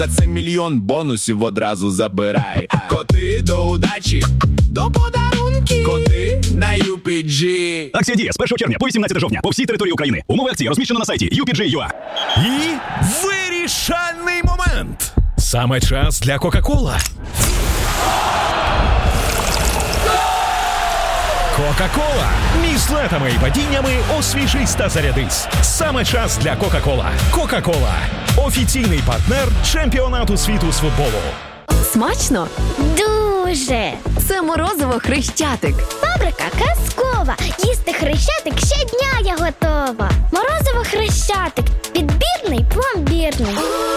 Та це мільйон бонусів одразу забирай. Коти до удачі, до подарунків. Коти на UPG. Акція діє з 1 червня по 18 жовтня по всій території України. Умови акції розміщено на сайті UPG.ua. І вирішальний момент. Саме час для Кока-Кола. Кока-Кола. Між злетами і падіннями освіжись та зарядись. Саме час для Кока-Кола. Кока-Кола. Офіційний партнер чемпіонату світу з футболу. Смачно? Дуже! Це морозиво Хрещатик. Фабрика казкова. Їсти Хрещатик щодня я готова. Морозиво Хрещатик. Підбірний, пломбірний.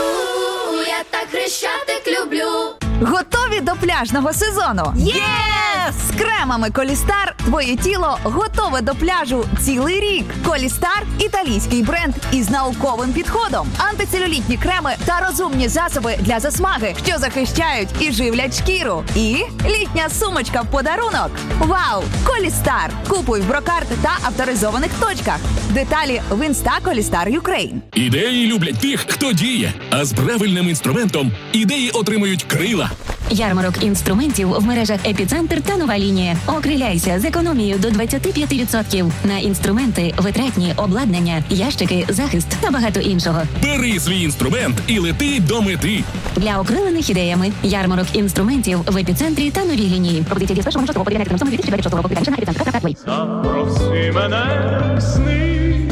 Я так Хрещатик люблю. Готові до пляжного сезону? Єс! З кремами Колістар твоє тіло готове до пляжу цілий рік. Колістар – італійський бренд із науковим підходом. Антицелюлітні креми та розумні засоби для засмаги, що захищають і живлять шкіру. І літня сумочка в подарунок. Вау! Колістар! Купуй в Брокарт та авторизованих точках. Деталі в Інста Колістар Юкрейн. Ідеї люблять тих, хто діє. А з правильним інструментом ідеї отримують крила. Ярмарок інструментів в мережах «Епіцентр» та «Нова лінія». Окриляйся з економією до 25% на інструменти, витратні, обладнання, ящики, захист та багато іншого. Бери свій інструмент і лети до мети. Для окрилених ідеями ярмарок інструментів в «Епіцентрі» та «Новій лінії». Пропозиція діє з 1 жовтня по 11 лютого 2026 року. Детальніше на епіцентр.ua. Запроси мене в сни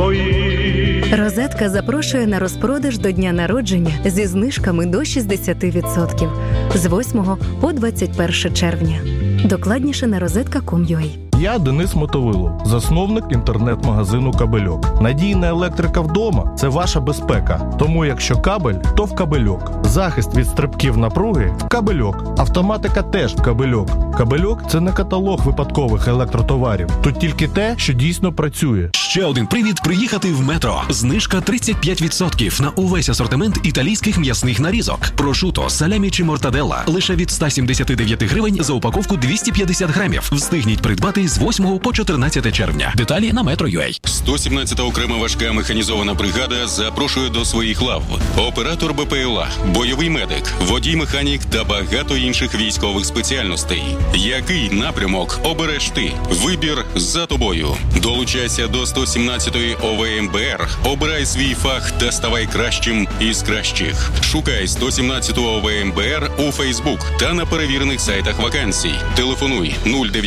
свої. Розетка запрошує на розпродаж до дня народження зі знижками до 60% з 8 по 21 червня. Докладніше на rozetka.com.ua. Я Денис Мотовило, засновник інтернет-магазину «Кабельок». Надійна електрика вдома – це ваша безпека. Тому якщо кабель, то в «Кабельок». Захист від стрибків напруги – в «Кабельок». Автоматика теж в «Кабельок». «Кабельок» – це не каталог випадкових електротоварів. Тут тільки те, що дійсно працює. Ще один привід приїхати в Метро. Знижка 35% на увесь асортимент італійських м'ясних нарізок. Прошуто, салямі чи мортаделла лише від 179 гривень за упаковку 250 грамів. Встигніть придбати з 8 по 14 червня. Деталі на Metro.ua. 117-та окрема важка механізована бригада запрошує до своїх лав. Оператор БПЛА, бойовий медик, водій-механік та багато інших військових спеціальностей. Який напрямок обереш ти? Вибір за тобою. Долучайся до 117-ї ОВМБР, обирай свій фах та ставай кращим із кращих. Шукай 117-ту ОВМБР у Фейсбук та на перевірених сайтах вакансій. Телефонуй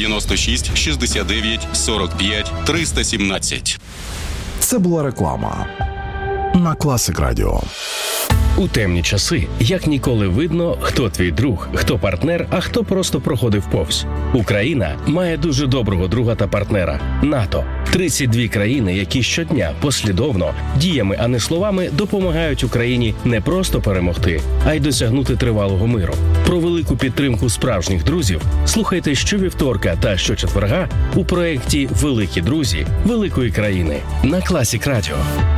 096 69 45 317. Це була реклама на Класик Радіо. У темні часи як ніколи видно, хто твій друг, хто партнер, а хто просто проходив повз. Україна має дуже доброго друга та партнера – НАТО. 32 країни, які щодня послідовно, діями, а не словами, допомагають Україні не просто перемогти, а й досягнути тривалого миру. Про велику підтримку справжніх друзів слухайте щовівторка та щочетверга у проєкті «Великі друзі Великої країни» на Класик Радіо.